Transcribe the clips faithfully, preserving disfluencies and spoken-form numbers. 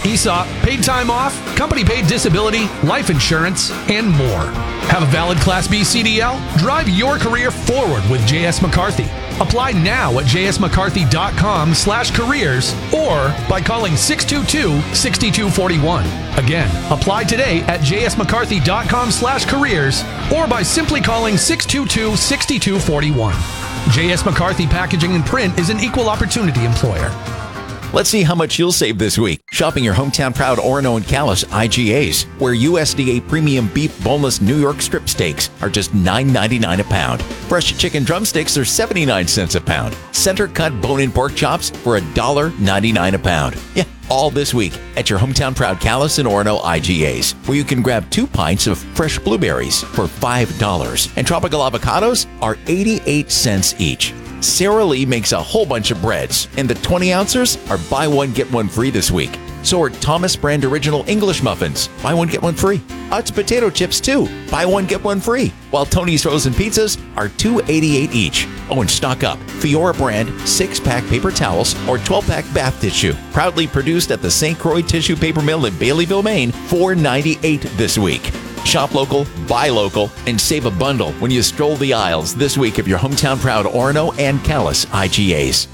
E S O P, paid time off, company paid disability, life insurance, and more. Have a valid Class B C D L? Drive your career forward with J S McCarthy. Apply now at jsmccarthy.com slash careers or by calling six two two, six two four one. Again, apply today at jsmccarthy.com slash careers or by simply calling six two two, six two four one. J S McCarthy Packaging and Print is an equal opportunity employer. Let's see how much you'll save this week shopping your hometown proud Orono and Callis I G As, where U S D A premium beef boneless New York strip steaks are just nine ninety-nine a pound. Fresh chicken drumsticks are seventy-nine cents a pound. Center cut bone-in pork chops for one dollar ninety-nine a pound. Yeah, all this week at your hometown proud Callis and Orono I G As, where you can grab two pints of fresh blueberries for five dollars. And tropical avocados are eighty-eight cents each. Sara Lee makes a whole bunch of breads, and the twenty ounces are buy one, get one free this week. So are Thomas brand original English muffins, buy one, get one free. Utz potato chips too, buy one, get one free. While Tony's frozen pizzas are two eighty-eight each. Oh, and stock up. Fiora brand six pack paper towels or twelve pack bath tissue. Proudly produced at the Saint Croix Tissue Paper Mill in Baileyville, Maine, four ninety-eight this week. Shop local, buy local, and save a bundle when you stroll the aisles this week of your hometown proud Orono and Callis I G As.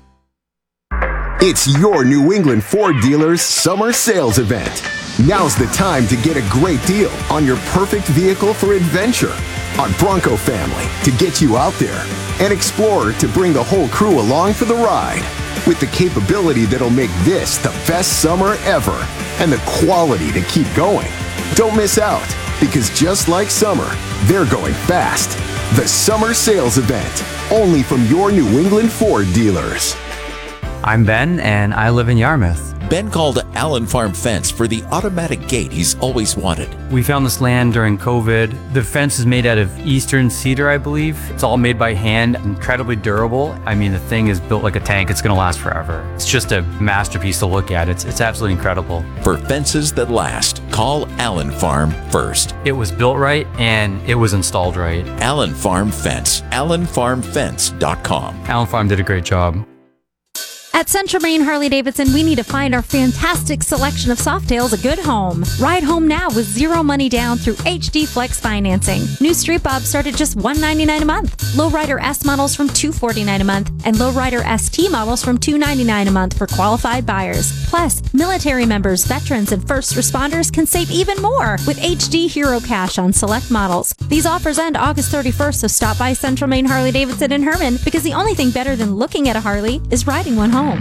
It's your New England Ford dealer's summer sales event. Now's the time to get a great deal on your perfect vehicle for adventure, on Bronco Family to get you out there, and Explorer to bring the whole crew along for the ride. With the capability that'll make this the best summer ever, and the quality to keep going. Don't miss out, because just like summer, they're going fast. The Summer Sales Event, only from your New England Ford dealers. I'm Ben, and I live in Yarmouth. Ben called Allen Farm Fence for the automatic gate he's always wanted. We found this land during COVID. The fence is made out of eastern cedar, I believe. It's all made by hand, incredibly durable. I mean, the thing is built like a tank. It's going to last forever. It's just a masterpiece to look at. It's, it's absolutely incredible. For fences that last, call Allen Farm first. It was built right, and it was installed right. Allen Farm Fence, allen farm fence dot com. Allen Farm did a great job. At Central Maine Harley-Davidson, we need to find our fantastic selection of Softails a good home. Ride home now with zero money down through H D Flex financing. New Street Bobs start at just one ninety-nine a month. Lowrider S models from two forty-nine a month, and Lowrider S T models from two ninety-nine a month for qualified buyers. Plus, military members, veterans, and first responders can save even more with H D Hero Cash on select models. These offers end August thirty-first, so stop by Central Maine Harley-Davidson in Herman, because the only thing better than looking at a Harley is riding one home.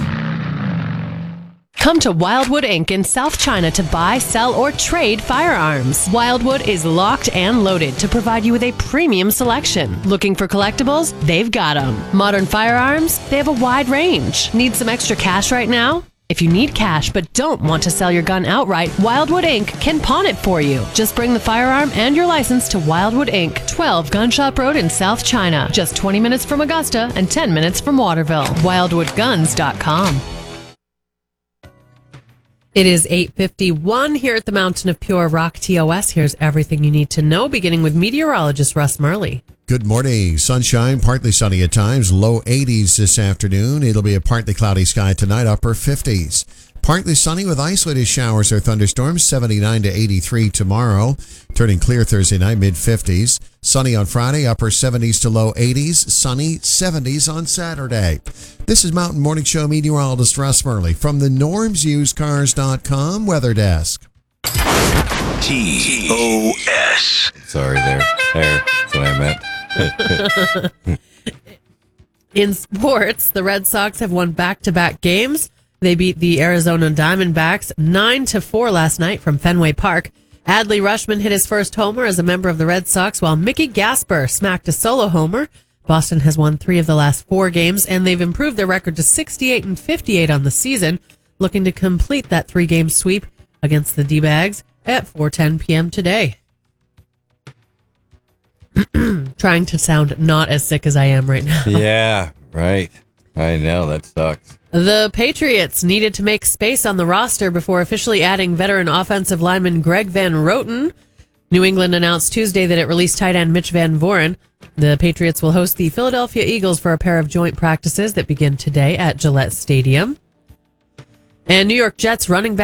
Come to Wildwood Incorporated in South China to buy, sell, or trade firearms. Wildwood is locked and loaded to provide you with a premium selection. Looking for collectibles? They've got them. Modern firearms? They have a wide range. Need some extra cash right now? If you need cash but don't want to sell your gun outright, Wildwood Incorporated can pawn it for you. Just bring the firearm and your license to Wildwood Incorporated, twelve Gun Shop Road in South China. Just twenty minutes from Augusta and ten minutes from Waterville. wildwood guns dot com. It is eight fifty-one here at the Mountain of Pure Rock T O S. Here's everything you need to know, beginning with meteorologist Russ Murley. Good morning. Sunshine, partly sunny at times, low eighties this afternoon. It'll be a partly cloudy sky tonight, upper fifties. Partly sunny with isolated showers or thunderstorms, seventy-nine to eighty-three tomorrow. Turning clear Thursday night, mid-fifties. Sunny on Friday, upper seventies to low eighties. Sunny, seventies on Saturday. This is Mountain Morning Show meteorologist Russ Murley from the norms used cars dot com weather desk. T O S. Sorry there. There. That's what I meant. In sports, the Red Sox have won back-to-back games. They beat the Arizona Diamondbacks nine to four last night from Fenway Park. Adley Rutschman hit his first homer as a member of the Red Sox, while Mickey Gasper smacked a solo homer. Boston has won three of the last four games, and they've improved their record to sixty-eight and fifty-eight on the season, looking to complete that three-game sweep against the D-Bags at four ten p.m. today. Trying to sound not as sick as I am right now. Yeah, right. I know, that sucks. The Patriots needed to make space on the roster before officially adding veteran offensive lineman Greg Van Roten. New England announced Tuesday that it released tight end Mitch Van Voren. The Patriots will host the Philadelphia Eagles for a pair of joint practices that begin today at Gillette Stadium. And New York Jets running back